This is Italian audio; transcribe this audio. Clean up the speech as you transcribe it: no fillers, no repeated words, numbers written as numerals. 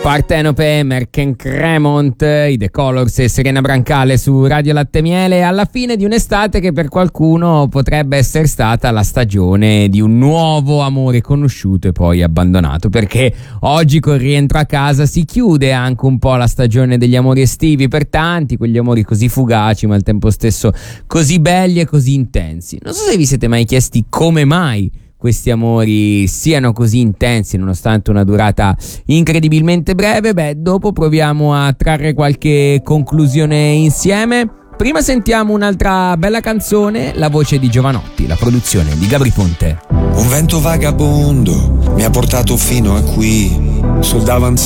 Partenope, Merken Cremont, i The Colors e Serena Brancale su Radio Latte Miele, alla fine di un'estate che per qualcuno potrebbe essere stata la stagione di un nuovo amore conosciuto e poi abbandonato, perché oggi col rientro a casa si chiude anche un po' la stagione degli amori estivi per tanti, quegli amori così fugaci ma al tempo stesso così belli e così intensi. Non so se vi siete mai chiesti come mai questi amori siano così intensi nonostante una durata incredibilmente breve. Dopo proviamo a trarre qualche conclusione insieme. Prima sentiamo un'altra bella canzone, la voce di Giovanotti, la produzione di Gabri Ponte. Un vento vagabondo mi ha portato fino a qui, sul davanzale